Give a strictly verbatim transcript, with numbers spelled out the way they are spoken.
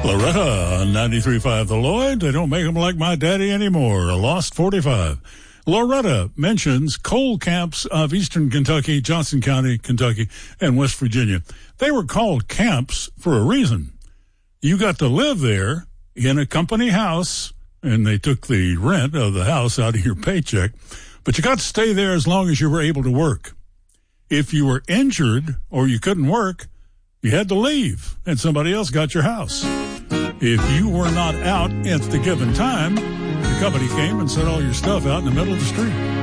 Loretta on ninety-three point five The Lloyd. They don't make them like my daddy anymore. A lost forty-five. Loretta mentions coal camps of eastern Kentucky, Johnson County, Kentucky, and West Virginia. They were called camps for a reason. You got to live there in a company house, and they took the rent of the house out of your paycheck, but you got to stay there as long as you were able to work. If you were injured or you couldn't work, you had to leave, and somebody else got your house. If you were not out at the given time, the company came and set all your stuff out in the middle of the street.